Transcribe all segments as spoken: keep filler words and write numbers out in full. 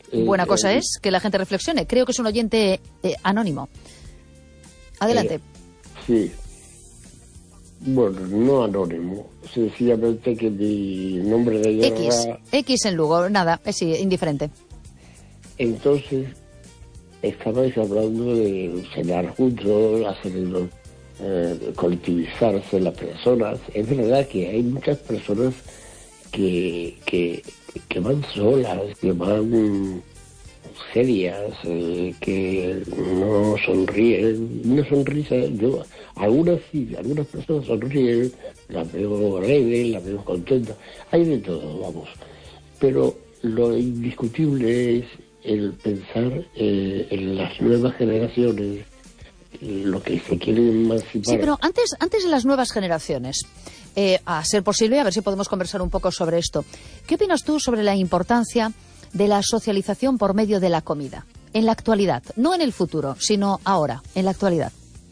Eh, Buena cosa eh, es que la gente reflexione. Creo que es un oyente eh, anónimo. Adelante. Eh, sí. Bueno, no anónimo. Sencillamente que mi nombre de guerra... X. X en Lugo. Nada, es sí, indiferente. Entonces, estabais hablando de cenar juntos, hacer eh, colectivizarse las personas. Es verdad que hay muchas personas que, que, que van solas, que van serias, eh, que no sonríen. Una sonrisa, yo, algunas sí, algunas personas sonríen, las veo alegres, las veo contentas, hay de todo, vamos. Pero lo indiscutible es el pensar eh, en las nuevas generaciones, lo que se quiere emancipar. Sí, pero antes, antes de las nuevas generaciones, eh, a ser posible, a ver si podemos conversar un poco sobre esto. ¿Qué opinas tú sobre la importancia de la socialización por medio de la comida? En la actualidad, no en el futuro, sino ahora, en la actualidad.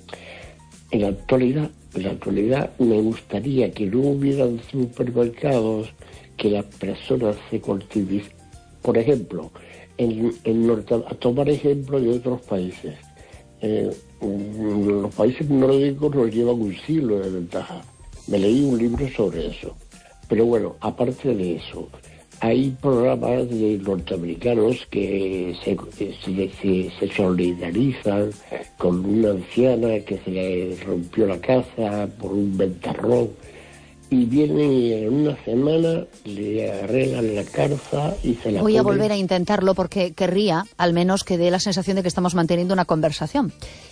En la actualidad, en la actualidad me gustaría que no hubieran supermercados, que las personas se cultiven. Por ejemplo, en, en Norte, a tomar ejemplo de otros países. Eh, los países nórdicos nos llevan un siglo de ventaja. Me leí un libro sobre eso. Pero bueno, aparte de eso, hay programas de norteamericanos que se, se, se, se solidarizan con una anciana que se le rompió la casa por un ventarrón y vienen y en una semana le arreglan la casa y se la Voy ponen. a volver a intentarlo porque querría, al menos, que dé la sensación de que estamos manteniendo una conversación.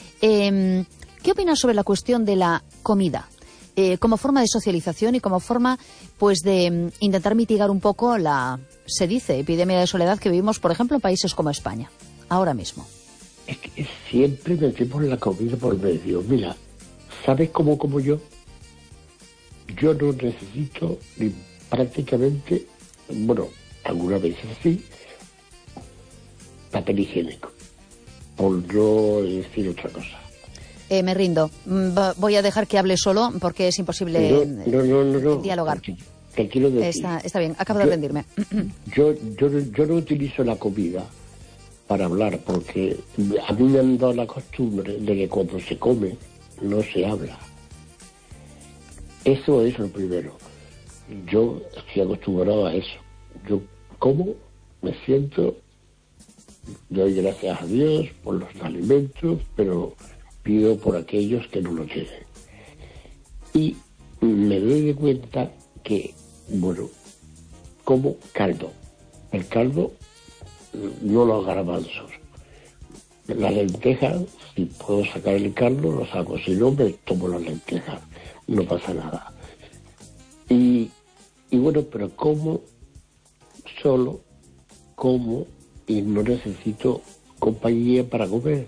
Eh, ¿Qué opinas sobre la cuestión de la comida? Eh, como forma de socialización y como forma, pues, de mm, intentar mitigar un poco la, se dice, epidemia de soledad que vivimos, por ejemplo, en países como España, ahora mismo. Es que siempre metemos la comida por medio. Mira, ¿sabes cómo como yo? Yo no necesito ni prácticamente, bueno, algunas veces sí, papel higiénico, por no decir otra cosa. Eh, me rindo. Mm, Voy a dejar que hable solo porque es imposible No, no, no, no, no. dialogar. Te, te quiero decir. Está, está bien, acabo yo, de rendirme. Yo, yo, yo no utilizo la comida para hablar porque a mí me han dado la costumbre de que cuando se come no se habla. Eso es lo primero. Yo estoy acostumbrado a eso. Yo como, me siento, doy gracias a Dios por los alimentos, pero pido por aquellos que no lo tienen. Y me doy de cuenta que, bueno, como caldo. El caldo, no los garbanzos. Las lentejas, si puedo sacar el caldo, lo saco. Si no, me tomo las lentejas. No pasa nada. Y, y bueno, pero como solo, como y no necesito compañía para comer.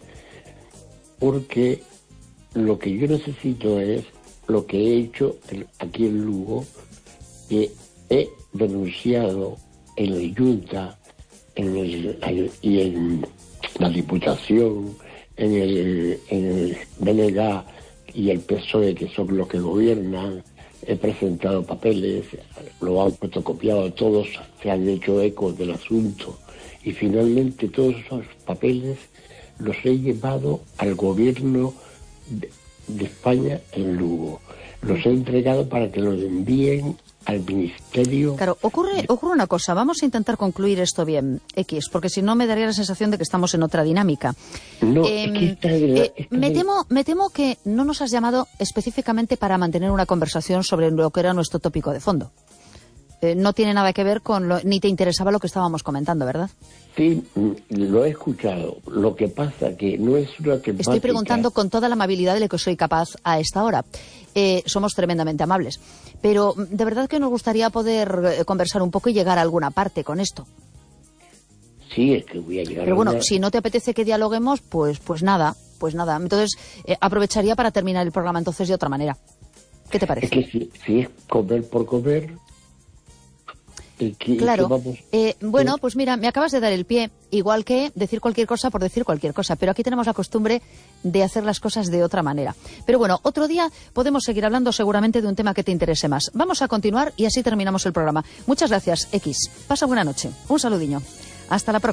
Porque lo que yo necesito es lo que he hecho aquí en Lugo, que he denunciado en la Junta en el, y en la Diputación, en el, en el B N G y el P S O E, que son los que gobiernan. He presentado papeles, lo han fotocopiado todos, se han hecho eco del asunto y finalmente todos esos papeles los he llevado al gobierno de, de España en Lugo. Los he entregado para que los envíen al ministerio. Claro, ocurre, ocurre una cosa, vamos a intentar concluir esto bien, X, porque si no me daría la sensación de que estamos en otra dinámica. No, eh, es que esta es la, eh, esta me, es... temo, me temo que no nos has llamado específicamente para mantener una conversación sobre lo que era nuestro tópico de fondo. Eh, no tiene nada que ver con lo, ni te interesaba lo que estábamos comentando, ¿verdad? Sí, lo he escuchado. Lo que pasa que no es una temática... Estoy preguntando con toda la amabilidad de la que soy capaz a esta hora. Eh, somos tremendamente amables. Pero de verdad que nos gustaría poder eh, conversar un poco y llegar a alguna parte con esto. Sí, es que voy a llegar Pero a bueno, una... si no te apetece que dialoguemos, pues, pues nada, pues nada. Entonces, eh, aprovecharía para terminar el programa entonces de otra manera. ¿Qué te parece? Es que si, si es comer por comer... Que, claro, que vamos, eh, bueno, ¿sí? Pues mira, me acabas de dar el pie, igual que decir cualquier cosa por decir cualquier cosa, pero aquí tenemos la costumbre de hacer las cosas de otra manera. Pero bueno, otro día podemos seguir hablando seguramente de un tema que te interese más. Vamos a continuar y así terminamos el programa. Muchas gracias, X. Pasa buena noche. Un saludiño. Hasta la próxima.